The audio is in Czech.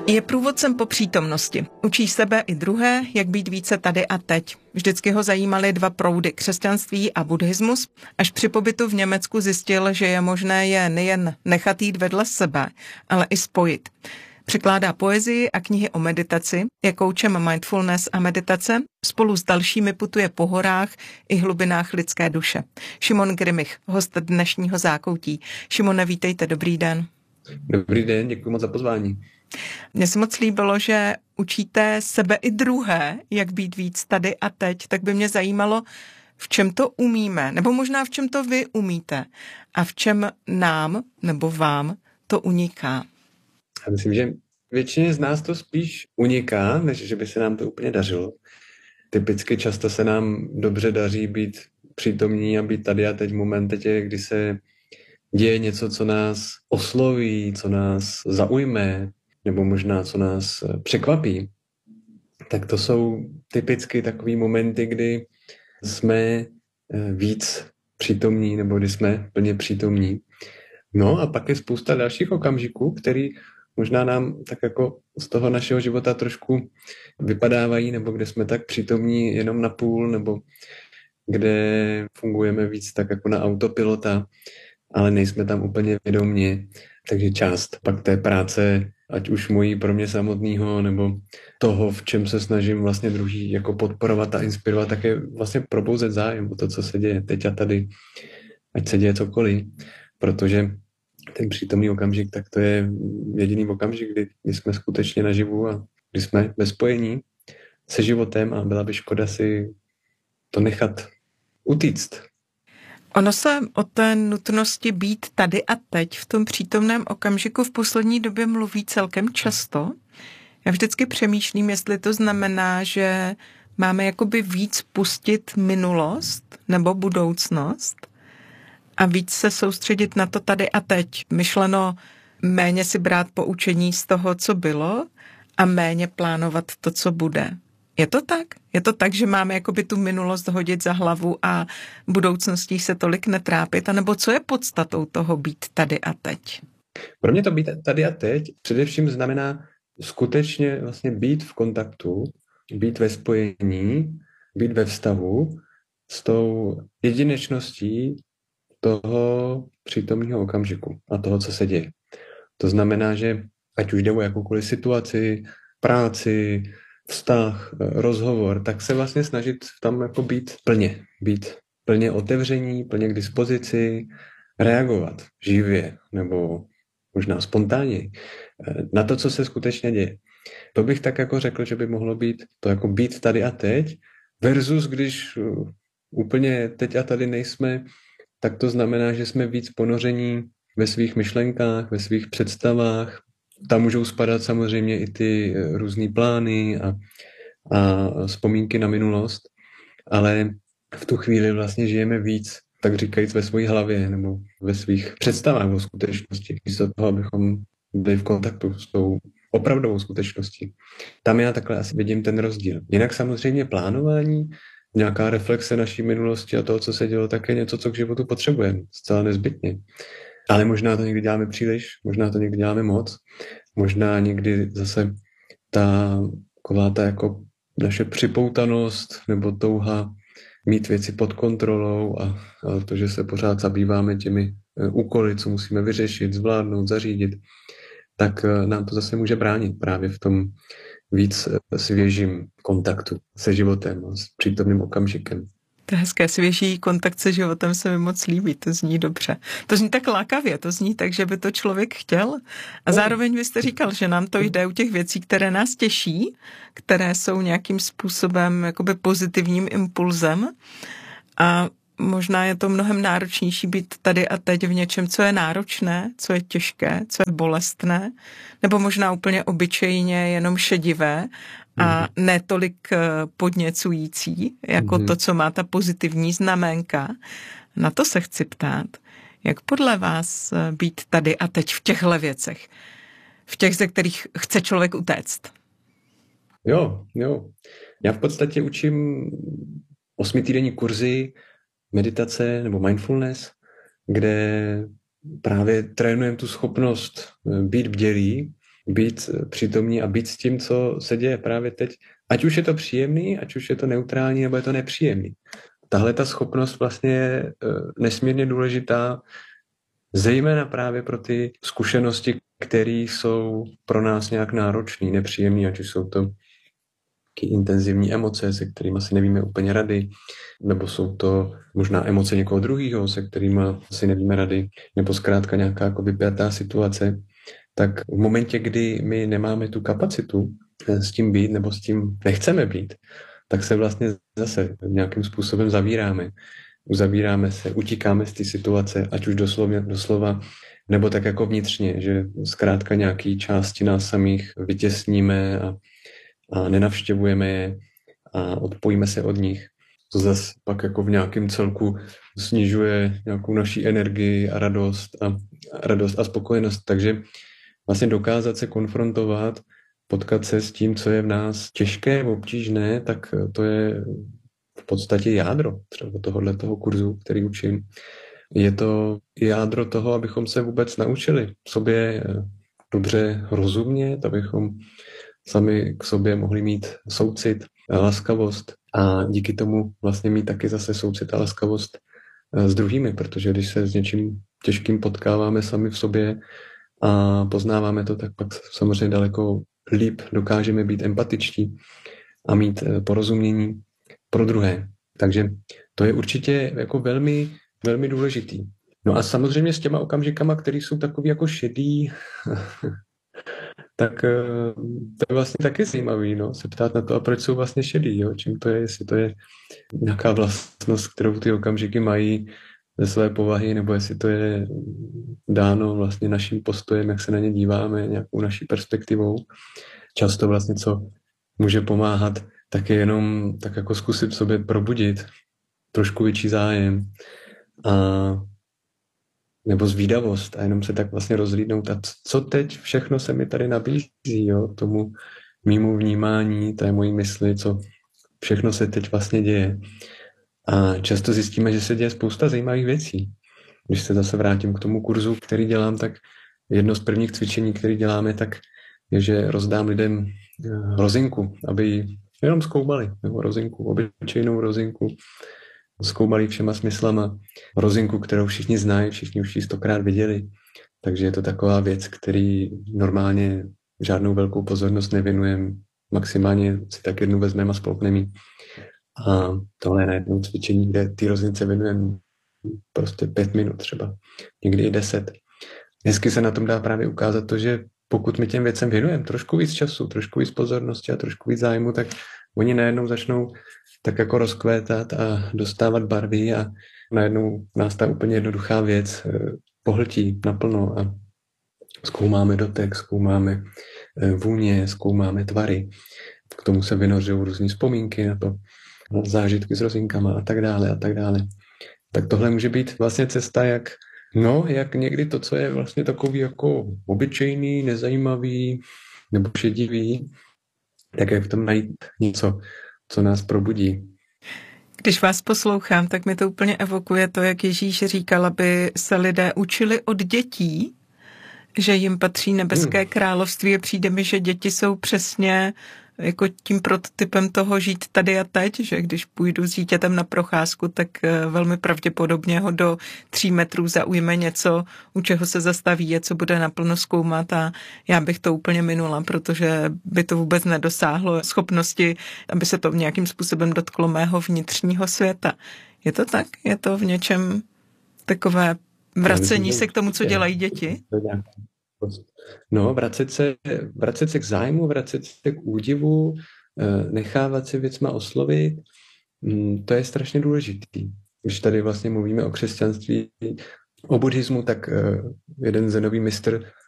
Je průvodcem po přítomnosti. Učí sebe i druhé, jak být více tady a teď. Vždycky ho zajímaly dva proudy, křesťanství a buddhismus. Až při pobytu v Německu zjistil, že je možné je nejen nechat jít vedle sebe, ale i spojit. Překládá poezii a knihy o meditaci, je koučem mindfulness a meditace, spolu s dalšími putuje po horách i hlubinách lidské duše. Šimon Grimich, host dnešního Zákoutí. Šimone, vítejte, dobrý den. Dobrý den, děkuji moc za pozvání. Mně se moc líbilo, že učíte sebe i druhé, jak být víc tady a teď, tak by mě zajímalo, v čem to umíme, nebo možná v čem to vy umíte a v čem nám nebo vám to uniká. Já myslím, že většině z nás to spíš uniká, než že by se nám to úplně dařilo. Typicky často se nám dobře daří být přítomní a být tady a teď v momentě, kdy se děje něco, co nás osloví, co nás zaujme, nebo možná co nás překvapí. Tak to jsou typicky takový momenty, kdy jsme víc přítomní, nebo kdy jsme plně přítomní. No a pak je spousta dalších okamžiků, který možná nám tak jako z toho našeho života trošku vypadávají, nebo kde jsme tak přítomní jenom na půl, nebo kde fungujeme víc tak jako na autopilota, ale nejsme tam úplně vědomě. Takže část pak té práce, ať už mojí pro mě samotného, nebo toho, v čem se snažím vlastně druhý jako podporovat a inspirovat, tak je vlastně probouzet zájem o to, co se děje teď a tady, ať se děje cokoliv, protože ten přítomný okamžik, tak to je jediný okamžik, kdy jsme skutečně naživu a kdy jsme ve spojení se životem a byla by škoda si to nechat utíct. Ono se o té nutnosti být tady a teď v tom přítomném okamžiku v poslední době mluví celkem často. Já vždycky přemýšlím, jestli to znamená, že máme jakoby víc pustit minulost nebo budoucnost a víc se soustředit na to tady a teď. Myšleno méně si brát poučení z toho, co bylo a méně plánovat to, co bude. Je to tak? Je to tak, že máme jakoby tu minulost hodit za hlavu a budoucností se tolik netrápit? A nebo co je podstatou toho být tady a teď? Pro mě to být tady a teď především znamená skutečně vlastně být v kontaktu, být ve spojení, být ve vztahu s tou jedinečností toho přítomného okamžiku a toho, co se děje. To znamená, že ať už jde o jakoukoliv situaci, práci, vztah, rozhovor, tak se vlastně snažit tam jako být plně otevření, plně k dispozici, reagovat živě nebo možná spontánně na to, co se skutečně děje. To bych tak jako řekl, že by mohlo být to jako být tady a teď versus když úplně teď a tady nejsme, tak to znamená, že jsme víc ponoření ve svých myšlenkách, ve svých představách. Tam můžou spadat samozřejmě i ty různý plány a vzpomínky na minulost, ale v tu chvíli vlastně žijeme víc, tak říkajíc, ve své hlavě nebo ve svých představách o skutečnosti, místo toho, abychom byli v kontaktu s tou opravdovou skutečností. Tam já takhle asi vidím ten rozdíl. Jinak samozřejmě plánování, nějaká reflexe naší minulosti a toho, co se dělo, tak je něco, co k životu potřebujeme, zcela nezbytně. Ale možná to někdy děláme příliš, možná to někdy děláme moc, možná někdy zase ta jako naše připoutanost nebo touha mít věci pod kontrolou a to, že se pořád zabýváme těmi úkoly, co musíme vyřešit, zvládnout, zařídit, tak nám to zase může bránit právě v tom víc svěžím kontaktu se životem a s přítomným okamžikem. To je hezké, svěží kontakt se životem se mi moc líbí, to zní dobře. To zní tak lákavě, to zní tak, že by to člověk chtěl. A zároveň vy jste říkal, že nám to jde u těch věcí, které nás těší, které jsou nějakým způsobem jakoby pozitivním impulzem. A možná je to mnohem náročnější být tady a teď v něčem, co je náročné, co je těžké, co je bolestné, nebo možná úplně obyčejně jenom šedivé a ne tolik podněcující, jako to, co má ta pozitivní znaménka. Na to se chci ptát. Jak podle vás být tady a teď v těchto věcech? V těch, ze kterých chce člověk utéct? Jo. Já v podstatě učím 8týdenní kurzy meditace nebo mindfulness, kde právě trénujeme tu schopnost být bdělý být přítomní a být s tím, co se děje právě teď. Ať už je to příjemný, ať už je to neutrální, nebo je to nepříjemný. Tahle ta schopnost vlastně je nesmírně důležitá, zejména právě pro ty zkušenosti, které jsou pro nás nějak náročné, nepříjemné, ať už jsou to intenzivní emoce, se kterými si nevíme úplně rady, nebo jsou to možná emoce někoho druhého, se kterými si nevíme rady, nebo zkrátka nějaká jako vypjatá situace, tak v momentě, kdy my nemáme tu kapacitu s tím být, nebo s tím nechceme být, tak se vlastně zase nějakým způsobem zavíráme. Uzavíráme se, utíkáme z té situace, ať už doslova, nebo tak jako vnitřně, že zkrátka nějaký části nás samých vytěsníme a nenavštěvujeme je a odpojíme se od nich. To zase pak jako v nějakém celku snižuje nějakou naší energii a radost a spokojenost. Takže vlastně dokázat se konfrontovat, potkat se s tím, co je v nás těžké, obtížné, tak to je v podstatě jádro třeba tohoto kurzu, který učím. Je to jádro toho, abychom se vůbec naučili sobě dobře rozumět, abychom sami k sobě mohli mít soucit a laskavost a díky tomu vlastně mít taky zase soucit a laskavost s druhými, protože když se s něčím těžkým potkáváme sami v sobě a poznáváme to, tak pak samozřejmě daleko líp dokážeme být empatičtí a mít porozumění pro druhé. Takže to je určitě jako velmi, velmi důležitý. No a samozřejmě s těma okamžikama, které jsou takový jako šedý, tak to je vlastně taky zajímavý, no, se ptát na to, a proč jsou vlastně šedý, jo? Čím to je, jestli to je nějaká vlastnost, kterou ty okamžiky mají ze své povahy, nebo jestli to je dáno vlastně naším postojem, jak se na ně díváme, nějakou naší perspektivou. Často vlastně, co může pomáhat, tak je jenom tak jako zkusit v sobě probudit trošku větší zájem a nebo zvídavost a jenom se tak vlastně rozhlídnout a co teď všechno se mi tady nabízí, jo, tomu mýmu vnímání, té mojí mysli, co všechno se teď vlastně děje. A často zjistíme, že se děje spousta zajímavých věcí. Když se zase vrátím k tomu kurzu, který dělám, tak jedno z prvních cvičení, které děláme, tak je, že rozdám lidem rozinku, aby ji jenom zkoumali, nebo rozinku, obyčejnou rozinku, zkoumali všema smyslama, rozinku, kterou všichni znají, všichni už ji 100krát viděli. Takže je to taková věc, který normálně žádnou velkou pozornost nevěnujeme. Maximálně si tak jednu vezmeme a spolkneme ji. A tohle je na jednou cvičení, kde ty rozince věnujeme prostě 5 minut třeba, někdy i 10. Hezky se na tom dá právě ukázat to, že pokud my těm věcem věnujeme trošku víc času, trošku víc pozornosti a trošku víc zájmu, tak oni najednou začnou tak jako rozkvétat a dostávat barvy a najednou nás ta úplně jednoduchá věc pohltí naplno a zkoumáme dotek, zkoumáme vůně, zkoumáme tvary. K tomu se vynořují různý vzpomínky na to, zážitky s rozinkama a tak dále a tak dále. Tak tohle může být vlastně cesta, jak někdy to, co je vlastně takový jako obyčejný, nezajímavý nebo šedivý, tak jak v tom najít něco, co nás probudí. Když vás poslouchám, tak mi to úplně evokuje to, jak Ježíš říkal, aby se lidé učili od dětí, že jim patří nebeské království a přijde mi, že děti jsou přesně jako tím prototypem toho žít tady a teď, že když půjdu s dítětem na procházku, tak velmi pravděpodobně ho do 3 metrů zaujme něco, u čeho se zastaví, co bude naplno zkoumat a já bych to úplně minula, protože by to vůbec nedosáhlo schopnosti, aby se to nějakým způsobem dotklo mého vnitřního světa. Je to tak? Je to v něčem takové vracení se k tomu, co dělají děti? No, vracet se k zájmu, vracet se k údivu, nechávat se věcma oslovit, to je strašně důležitý. Když tady vlastně mluvíme o křesťanství, o buddhismu, tak jeden zenový mistr